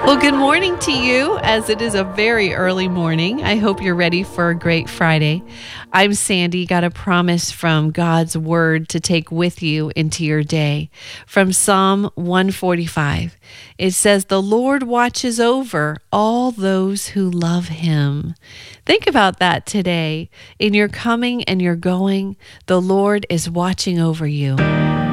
Well, good morning to you as it is a very early morning. I hope you're ready for a great Friday. I'm Sandy, got a promise from God's word to take with you into your day. From Psalm 145, it says, "The Lord watches over all those who love him." Think about that today. In your coming and your going, the Lord is watching over you.